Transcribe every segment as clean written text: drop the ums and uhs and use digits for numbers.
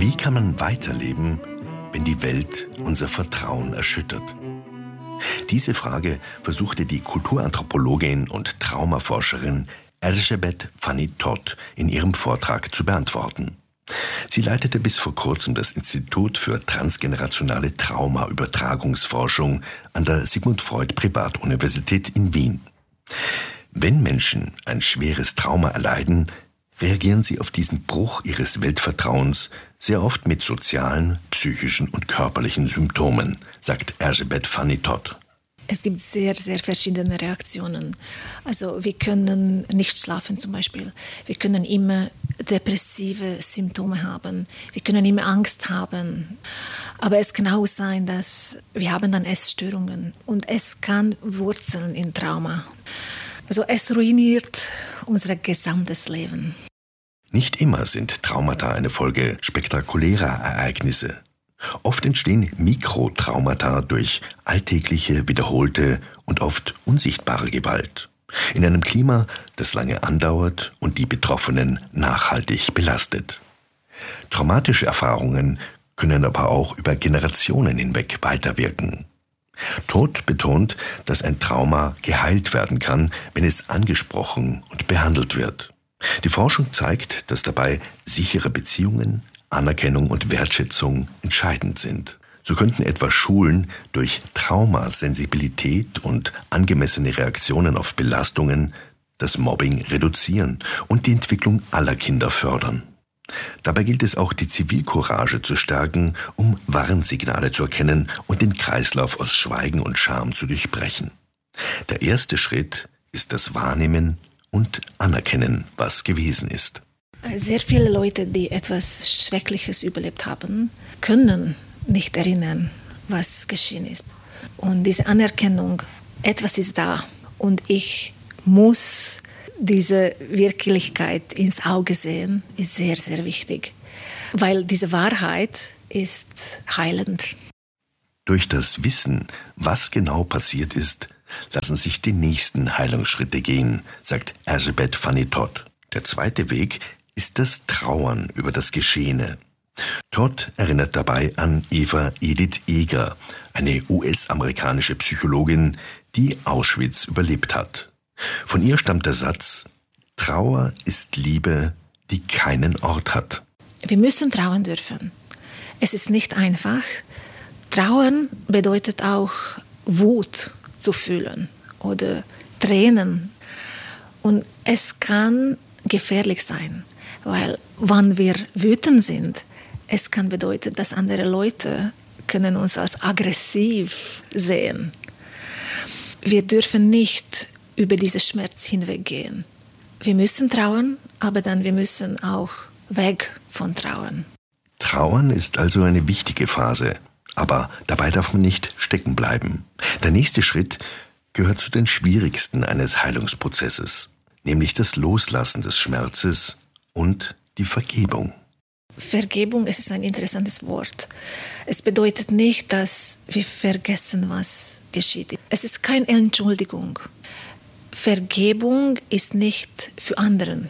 Wie kann man weiterleben, wenn die Welt unser Vertrauen erschüttert? Diese Frage versuchte die Kulturanthropologin und Traumaforscherin Elizabeth Fanny Todd in ihrem Vortrag zu beantworten. Sie leitete bis vor kurzem das Institut für transgenerationale Traumaübertragungsforschung an der Sigmund Freud Privatuniversität in Wien. Wenn Menschen ein schweres Trauma erleiden, reagieren sie auf diesen Bruch ihres Weltvertrauens sehr oft mit sozialen, psychischen und körperlichen Symptomen, sagt Elizabeth Fanny Todd. Es gibt sehr, sehr verschiedene Reaktionen. Also wir können nicht schlafen zum Beispiel. Wir können immer depressive Symptome haben. Wir können immer Angst haben. Aber es kann auch sein, dass wir haben dann Essstörungen und es kann Wurzeln in Trauma. Also es ruiniert unser gesamtes Leben. Nicht immer sind Traumata eine Folge spektakulärer Ereignisse. Oft entstehen Mikrotraumata durch alltägliche, wiederholte und oft unsichtbare Gewalt. In einem Klima, das lange andauert und die Betroffenen nachhaltig belastet. Traumatische Erfahrungen können aber auch über Generationen hinweg weiterwirken. Todd betont, dass ein Trauma geheilt werden kann, wenn es angesprochen und behandelt wird. Die Forschung zeigt, dass dabei sichere Beziehungen, Anerkennung und Wertschätzung entscheidend sind. So könnten etwa Schulen durch Traumasensibilität und angemessene Reaktionen auf Belastungen das Mobbing reduzieren und die Entwicklung aller Kinder fördern. Dabei gilt es auch, die Zivilcourage zu stärken, um Warnsignale zu erkennen und den Kreislauf aus Schweigen und Scham zu durchbrechen. Der erste Schritt ist das Wahrnehmen und Anerkennen, was gewesen ist. Sehr viele Leute, die etwas Schreckliches überlebt haben, können nicht erinnern, was geschehen ist. Und diese Anerkennung, etwas ist da und ich muss diese Wirklichkeit ins Auge sehen, ist sehr, sehr wichtig. Weil diese Wahrheit ist heilend. Durch das Wissen, was genau passiert ist, lassen sich die nächsten Heilungsschritte gehen, sagt Elizabeth Fanny Todd. Der zweite Weg ist das Trauern über das Geschehene. Todd erinnert dabei an Eva Edith Eger, eine US-amerikanische Psychologin, die Auschwitz überlebt hat. Von ihr stammt der Satz: Trauer ist Liebe, die keinen Ort hat. Wir müssen trauern dürfen. Es ist nicht einfach. Trauern bedeutet auch Wut zu fühlen oder Tränen. Und es kann gefährlich sein, weil wenn wir wütend sind, es kann bedeuten, dass andere Leute können uns als aggressiv sehen. Wir dürfen nicht über diesen Schmerz hinweggehen. Wir müssen trauern, aber dann wir müssen auch weg von Trauern. Trauern ist also eine wichtige Phase, aber dabei darf man nicht stecken bleiben. Der nächste Schritt gehört zu den schwierigsten eines Heilungsprozesses, nämlich das Loslassen des Schmerzes und die Vergebung. Vergebung ist ein interessantes Wort. Es bedeutet nicht, dass wir vergessen, was geschieht. Es ist keine Entschuldigung. Vergebung ist nicht für anderen.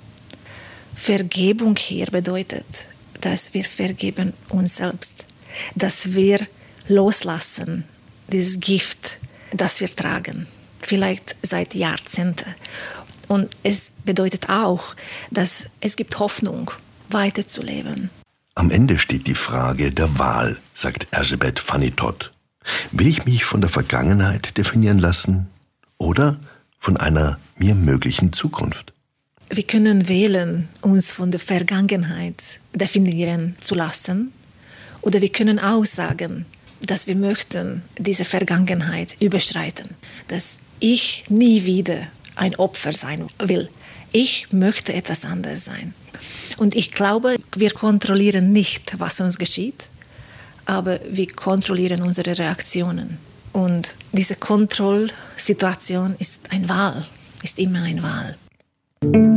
Vergebung hier bedeutet, dass wir vergeben uns selbst, dass wir loslassen, dieses Gift, das wir tragen, vielleicht seit Jahrzehnten. Und es bedeutet auch, dass es gibt Hoffnung, weiterzuleben. Am Ende steht die Frage der Wahl, sagt Elizabeth Fanny Todd. Will ich mich von der Vergangenheit definieren lassen oder von einer mir möglichen Zukunft? Wir können wählen, uns von der Vergangenheit definieren zu lassen, oder wir können auch sagen, dass wir möchten diese Vergangenheit überschreiten, dass ich nie wieder ein Opfer sein will. Ich möchte etwas anderes sein. Und ich glaube, wir kontrollieren nicht, was uns geschieht, aber wir kontrollieren unsere Reaktionen. Und diese Kontrollsituation ist eine Wahl, ist immer eine Wahl.